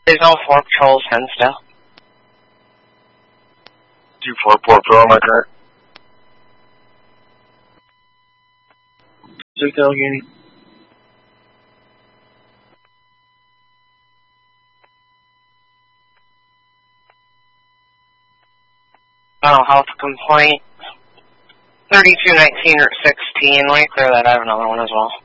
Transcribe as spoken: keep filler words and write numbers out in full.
There's no four patrols ten still. two four four Pro, am I correct? six Allegheny. Mental health complaint. thirty-two nineteen Route sixteen. Let me clear that. I have another one as well.